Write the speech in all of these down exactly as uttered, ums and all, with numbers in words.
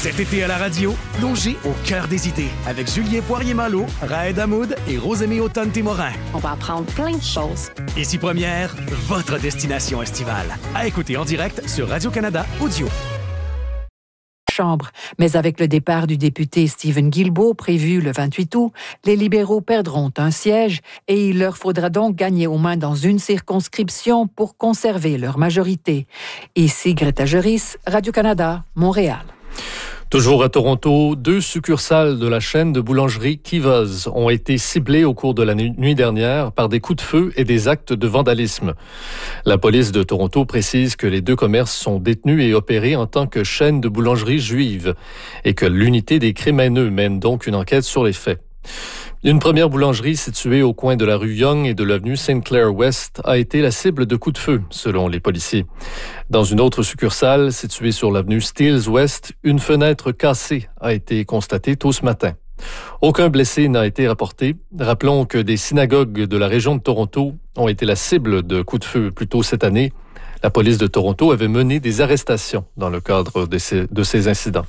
Cet été à la radio, plongez au cœur des idées avec Julien Poirier-Malo, Raed Hamoud et Rosemée Autonne-Témorin. On va apprendre plein de choses. Ici Première, votre destination estivale. À écouter en direct sur Radio-Canada Audio. Chambre. Mais avec le départ du député Stephen Guilbeault prévu le vingt-huit août, les libéraux perdront un siège et il leur faudra donc gagner au moins dans une circonscription pour conserver leur majorité. Ici Greta Geris, Radio-Canada, Montréal. Toujours à Toronto, deux succursales de la chaîne de boulangerie Kiva's ont été ciblées au cours de la nuit dernière par des coups de feu et des actes de vandalisme. La police de Toronto précise que les deux commerces sont détenus et opérés en tant que chaîne de boulangerie juive et que l'unité des crimes haineux mène donc une enquête sur les faits. Une première boulangerie située au coin de la rue Yonge et de l'avenue Saint Clair West a été la cible de coups de feu, selon les policiers. Dans une autre succursale, située sur l'avenue Steeles West, une fenêtre cassée a été constatée tôt ce matin. Aucun blessé n'a été rapporté. Rappelons que des synagogues de la région de Toronto ont été la cible de coups de feu plus tôt cette année. La police de Toronto avait mené des arrestations dans le cadre de ces, de ces incidents.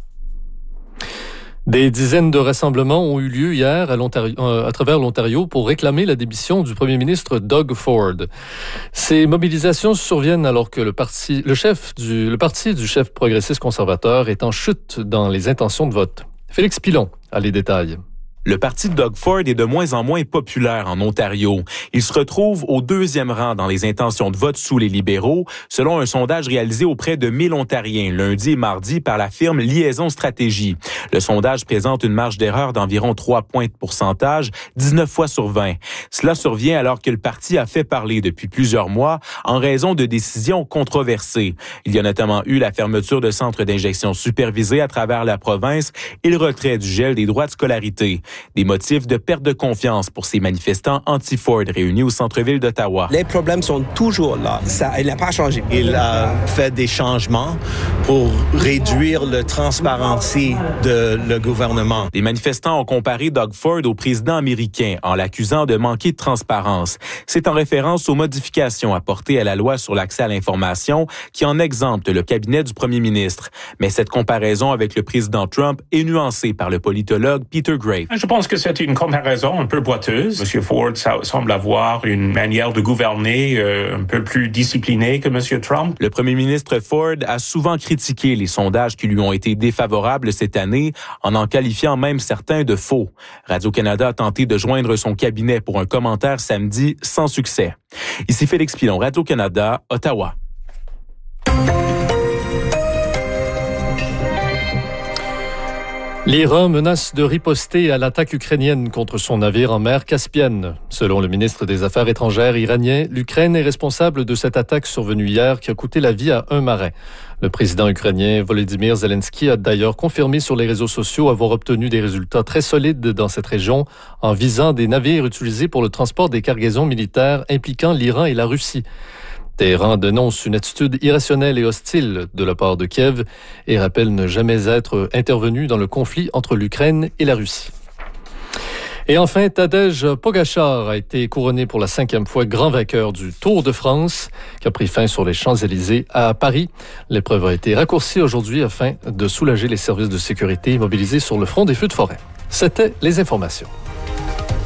Des dizaines de rassemblements ont eu lieu hier à, l'Ontario, euh, à travers l'Ontario pour réclamer la démission du premier ministre Doug Ford. Ces mobilisations surviennent alors que le parti, le chef du, le parti du chef progressiste conservateur est en chute dans les intentions de vote. Félix Pilon a les détails. Le parti de Doug Ford est de moins en moins populaire en Ontario. Il se retrouve au deuxième rang dans les intentions de vote sous les libéraux, selon un sondage réalisé auprès de mille Ontariens lundi et mardi par la firme Liaison Stratégie. Le sondage présente une marge d'erreur d'environ trois points de pourcentage, dix-neuf fois sur vingt. Cela survient alors que le parti a fait parler depuis plusieurs mois en raison de décisions controversées. Il y a notamment eu la fermeture de centres d'injection supervisés à travers la province et le retrait du gel des droits de scolarité. Des motifs de perte de confiance pour ces manifestants anti-Ford réunis au centre-ville d'Ottawa. Les problèmes sont toujours là. Ça, il n'a pas changé. Il a fait des changements pour réduire la transparence de le gouvernement. Les manifestants ont comparé Doug Ford au président américain en l'accusant de manquer de transparence. C'est en référence aux modifications apportées à la loi sur l'accès à l'information qui en exempte le cabinet du premier ministre. Mais cette comparaison avec le président Trump est nuancée par le politologue Peter Graves. Je pense que c'est une comparaison un peu boiteuse. Monsieur Ford ça semble avoir une manière de gouverner euh, un peu plus disciplinée que Monsieur Trump. Le premier ministre Ford a souvent critiqué les sondages qui lui ont été défavorables cette année, en en qualifiant même certains de faux. Radio-Canada a tenté de joindre son cabinet pour un commentaire samedi sans succès. Ici Félix Pilon, Radio-Canada, Ottawa. L'Iran menace de riposter à l'attaque ukrainienne contre son navire en mer Caspienne. Selon le ministre des Affaires étrangères iranien, l'Ukraine est responsable de cette attaque survenue hier qui a coûté la vie à un marin. Le président ukrainien Volodymyr Zelensky a d'ailleurs confirmé sur les réseaux sociaux avoir obtenu des résultats très solides dans cette région en visant des navires utilisés pour le transport des cargaisons militaires impliquant l'Iran et la Russie. Téhéran dénonce une attitude irrationnelle et hostile de la part de Kiev et rappelle ne jamais être intervenu dans le conflit entre l'Ukraine et la Russie. Et enfin, Tadej Pogačar a été couronné pour la cinquième fois grand vainqueur du Tour de France qui a pris fin sur les Champs-Élysées à Paris. L'épreuve a été raccourcie aujourd'hui afin de soulager les services de sécurité mobilisés sur le front des feux de forêt. C'était les informations.